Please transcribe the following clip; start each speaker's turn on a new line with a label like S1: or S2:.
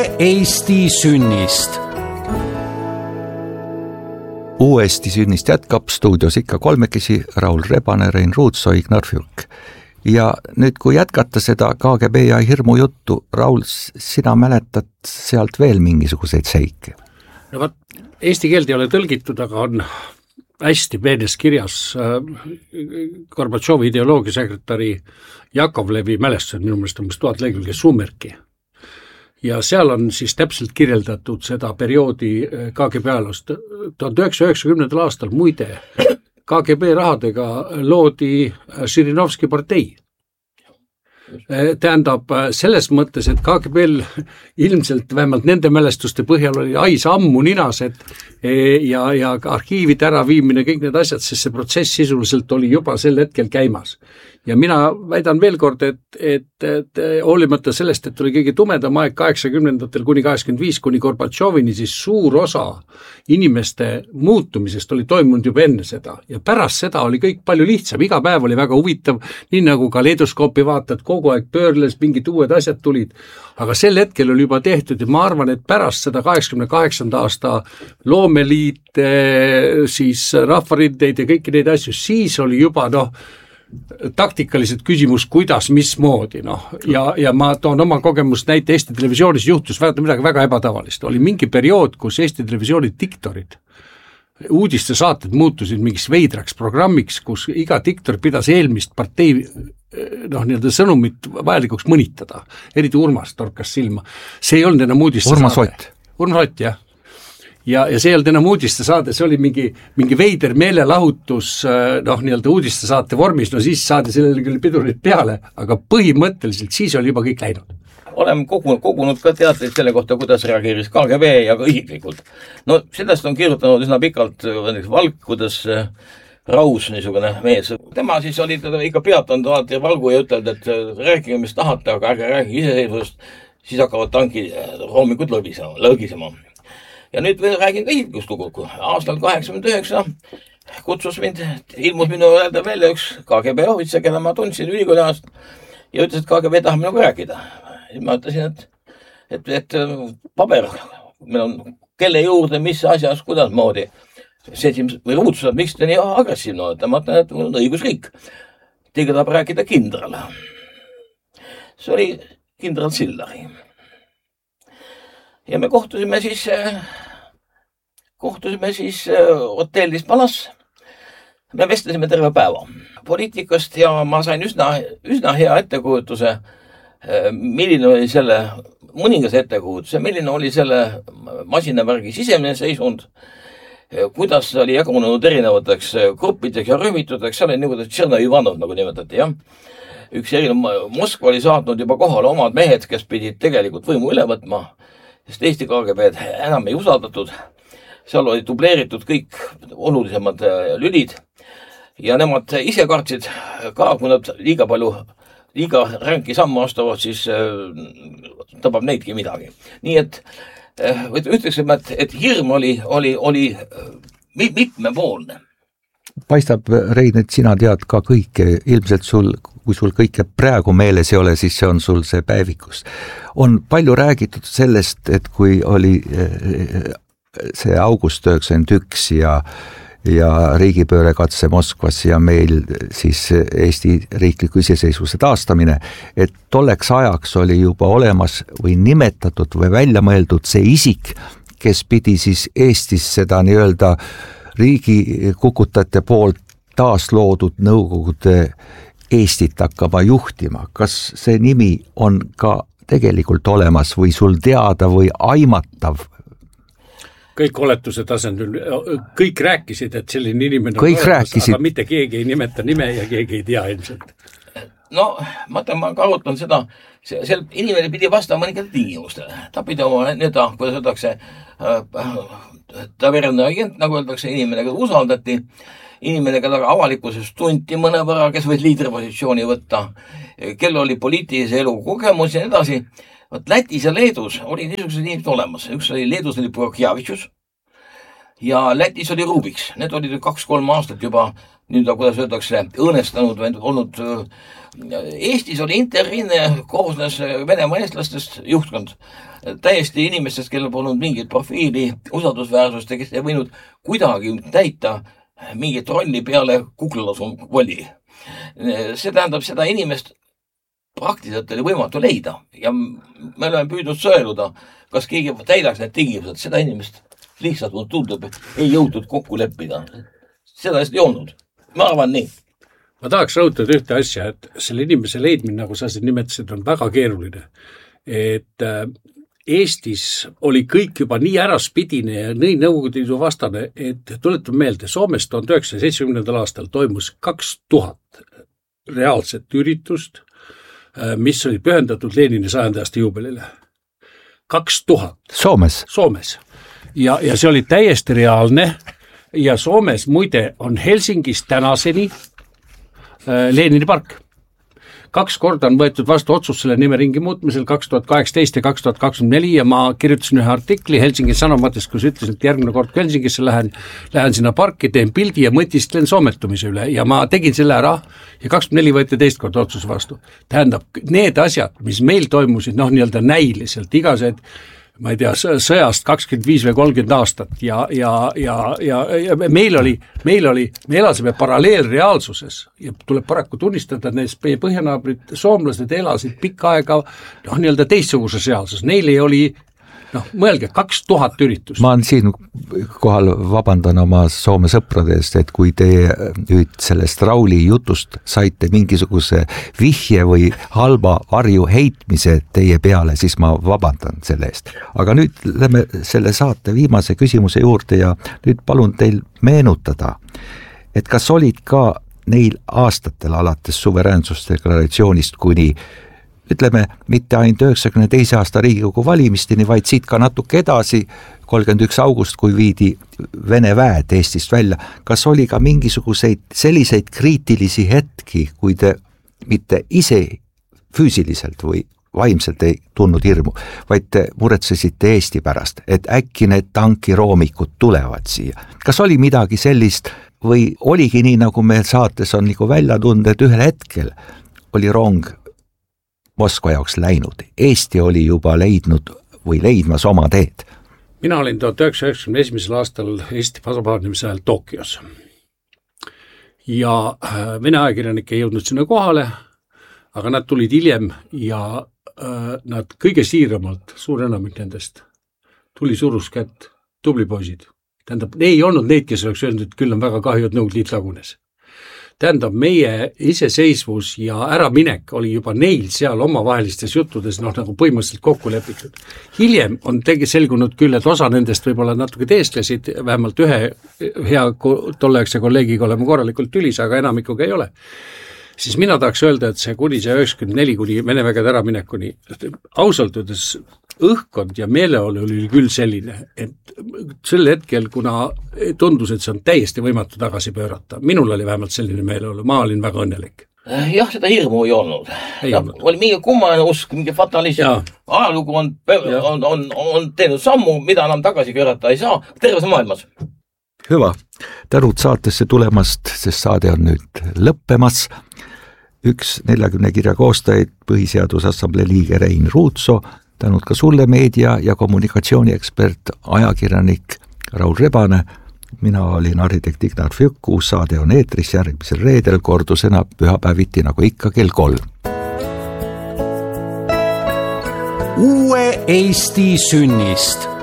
S1: Eesti sünnist.
S2: Uuesti sünnist jätkab stuudios ikka kolmekesi Raul Rebane, Rein Ruutso, Ignar Fjuk. Ja nüüd, kui jätkata seda KGB ja hirmu juttu, Raul, sina mäletad sealt veel mingisuguseid seike?
S3: No vaat, eesti keelt ei ole tõlgitud, aga on hästi peenes kirjas Gorbatšovi ideoloogiasekretäri Jakovlevi mälestused, minu meelest on 1000 lehekülge suumerki. Ja seal on siis täpselt kirjeldatud seda perioodi KGB ajaloost. 1990. aastal muide KGB rahadega loodi Žirinovski partei. Tähendab selles mõttes, et KGB-l ilmselt vähemalt nende mälestuste põhjal oli ais ammu ninas, ja arhiivide äraviimine, kõik need asjad, sest see protsess sisuliselt oli juba sel hetkel käimas. Ja mina väidan veel kord, et hoolimata sellest, et oli kõige tumedam aeg 80-ndatel kuni 85 kuni Gorbatšovini, siis suur osa inimeste muutumisest oli toimunud juba enne seda. Ja pärast seda oli kõik palju lihtsam. Iga päev oli väga huvitav, nii nagu kaleidoskoopi vaatad, kogu aeg pöörles, mingid uued asjad tulid. Aga sel hetkel oli juba tehtud ja ma arvan, et pärast seda 88. aasta loomeliit, siis rahvarindeid ja kõiki neid asju, siis oli juba taktikalised küsimus, kuidas, mismoodi, ja ma toon oma kogemust näite. Eesti televisioonis juhtus midagi väga ebatavalist. Oli mingi periood, kus Eesti televisiooni diktorid, uudiste saated muutusid mingiks veidraks programmiks, kus iga diktor pidas eelmist partei nii-öelda sõnumit vajalikuks mõnitada. Eriti Urmas torkas silma. See ei olnud enam uudiste saade. Urmas Ott, jah. Ja see ei olnud enam uudiste saade, see oli mingi veider meelelahutus nii-öelda uudiste saate vormis, siis saadi sellele küll pidurid peale, aga põhimõtteliselt siis oli juba kõik läinud.
S4: Oleme kogunud ka teatreid selle kohta, kuidas reageeris KGB ja ka isiklikult. Sellest on kirjutanud üsna pikalt Valk, kuidas Raus niisugune mees. Tema siis oli ikka peatanud alati Valgu ja ütelnud, et rääkige, mis tahate, aga ärge rääkige iseseisvust, siis hakkavad tanki hommikut lõgisema. Ja nüüd räägin ka isiklikust lugu. Aastal 89 kutsus mind, ilmus minu öelda välja üks KGB ohvitser, keda ma tundsin ülikooli ajast ja ütles, et KGB tahab minuga rääkida. Ma ütlesin, et paber, meil on kelle juurde, mis asjas, kuidas moodi. Või Ruutsused, miks te nii agressiivne olete? Ma ütlen, et mul on õigusriik. Teiega tahab rääkida kindral. See oli kindral Sillari. Ja me kohtusime siis hotellis Palas. Me vestlesime terve päeva poliitikast ja ma sain üsna hea ettekujutuse, milline oli selle mõningas ettekujutuse, milline oli selle masinavärgi sisemine seisund, kuidas oli jagunenud erinevateks gruppideks ja rühmitudeks, seal oli nagu Tšerno Ivanov, nagu nimetati, jah. Üks Moskva oli saatnud juba kohale omad mehed, kes pidid tegelikult võimu üle võtma, sest Eesti KGB-d enam ei usaldatud. Seal oli dubleeritud kõik olulisemad lülid ja nemad ise kartsid ka, kui nad liiga ränki sammu astuvad, siis tabab neidki midagi. Nii et ütleksime, et hirm oli mitmepoolne.
S2: Paistab, Rein, et sina tead ka kõike, ilmselt kui sul kõike praegu meeles ei ole, siis see on sul see päevikus. On palju räägitud sellest, et kui oli see august 91 ja riigipööre katse Moskvas ja meil siis Eesti riikliku iseseisvuse taastamine, et tolleks ajaks oli juba olemas või nimetatud või välja mõeldud see isik, kes pidi siis Eestis seda nii-öelda riigi kukutajate poolt taasloodud Nõukogude Eestit hakkama juhtima. Kas see nimi on ka tegelikult olemas või sul teada või aimatav?
S3: Kõik oletuse tasandil, kõik rääkisid, et selline inimene
S2: kõik
S3: olemas,
S2: rääkisid.
S3: Aga mitte keegi ei nimeta nime ja keegi ei tea ilmselt.
S4: Ma ka arutan seda, sel inimene pidi vastama mõningate tingimustele. Ta pidi oma kuidas öeldakse, taverna agent, nagu öeldakse, inimene, keda usaldati, inimene, keda avalikkuses tunti mõnevõrra, kes võis liidripositsiooni võtta, kel oli poliitilise elu kogemus ja nii edasi. Lätis ja Leedus oli niisugused inimesed olemas. Üks oli Leedus oli Prokjavitšus ja Lätis oli Rubiks. Need olid 2-3 aastat juba, nüüd kuidas öeldakse, õõnestanud või olnud. Eestis oli Interrinne, koosnes Venemaa eestlastest juhtkond. Täiesti inimestest, kellel polnud mingit profiili, usaldusväärsust ja kes ei võinud kuidagi täita mingit rolli peale kuklalasu voli. See tähendab, seda inimest praktiliselt oli võimatu leida ja me oleme püüdnud sõeluda, kas keegi täidaks need tingimused, seda inimest lihtsalt tundub, ei jõutud kokku leppida. Seda ei olnud. Ma arvan nii.
S3: Ma tahaks rõhutada ühte asja, et selle inimese leidmine, nagu sa siin nimetasid, on väga keeruline. Et Eestis oli kõik juba nii äraspidine ja nii Nõukogude Liidu vastane, et tuletan meelde, Soomes 1970. aastal toimus 2000 reaalset üritust, mis oli pühendatud Lenini 100. aasta juubelile. 2000. Soomes. Ja see oli täiesti reaalne ja Soomes muide on Helsingis tänaseni Lenini park. 2 korda on võetud vastu otsus selle nimeringi muutmisel 2018 ja 2024 ja ma kirjutasin ühe artikli Helsingi Sanomates, kus ütlesin, et järgmine kord kui Helsingisse lähen sinna parki, teen pildi ja mõtistlen soometumise üle ja ma tegin selle ära ja 24 võeti teist korda otsus vastu. Tähendab, need asjad, mis meil toimusid, nii-öelda näiliselt, igased ma ei tea, sõjast 25 või 30 aastat ja me elasime paralleelreaalsuses ja tuleb paraku tunnistada, et meie põhjanaabrid soomlased elasid pikka aega nii-öelda teistsuguses reaalsus. Neil ei oli, mõelge, 2000 üritust.
S2: Ma on siin kohal vabandan oma Soome sõprade eest, et kui te nüüd sellest Rauli jutust saite mingisuguse vihje või halba varju heitmise teie peale, siis ma vabandan selle eest. Aga nüüd lähme selle saate viimase küsimuse juurde ja nüüd palun teil meenutada, et kas olid ka neil aastatel alates suveräänsusdeklaratsioonist kuni ütleme, mitte ainult 92. aasta Riigikogu valimisteni, vaid siit ka natuke edasi, 31. august, kui viidi Vene väed Eestist välja. Kas oli ka mingisuguseid selliseid kriitilisi hetki, kui te mitte ise füüsiliselt või vaimselt ei tundnud hirmu, vaid te muretsesite Eesti pärast, et äkki need tankiroomikud tulevad siia? Kas oli midagi sellist või oligi nii, nagu meil saates on nagu välja tundnud, et ühel hetkel oli rong Moskva jaoks läinud. Eesti oli juba leidnud või leidmas oma teed.
S3: Mina olin 1991. aastal Eesti pasapaarnimise ajal Tokios. Ja Vene ajakirjanik ei jõudnud sinna kohale, aga nad tulid hiljem ja nad kõige siiramalt, suur enamik nendest, tuli surus kätt, tubli poisid. Tähendab, ei olnud neid, kes oleks öelnud, et küll on väga kahju, et Nõukogude Liit lagunes. Tähendab, meie iseseisvus ja äraminek oli juba neil seal omavahelistes juttudes nagu põhimõtteliselt kokku lepitud. Hiljem on selgunud küll, et osa nendest võib-olla natuke teestlesid, vähemalt ühe hea tolleaegse kolleegiga oleme korralikult tülis, aga enamikuga ei ole. Siis mina tahaks öelda, et see kuni see 94 kuni Vene vägede äraminekuni, ausalt öeldes õhkkond ja meeleolu oli küll selline, et sel hetkel, kuna tundus, et see on täiesti võimatu tagasi pöörata, minul oli vähemalt selline meeleolu, ma olin väga õnnelik.
S4: Jah, seda hirmu ei olnud. Oli mingi kummane usk, mingi fatalism. Ajalugu on teinud sammu, mida enam tagasi pöörata ei saa terves maailmas.
S2: Hüva, tänud saatesse tulemast, sest saade on nüüd lõppemas. Üks 40 kirja koostajaid, Põhiseadusassamblee liige Rein Ruutso, tänud ka sulle meedia- ja kommunikatsiooniekspert, ajakirjanik Raul Rebane. Mina olin arhitekt Ignar Fjuk, uus saade on eetris järgmisel reedel, kordusena pühapäeviti nagu ikka kell 3.
S1: Uue Eesti sünnist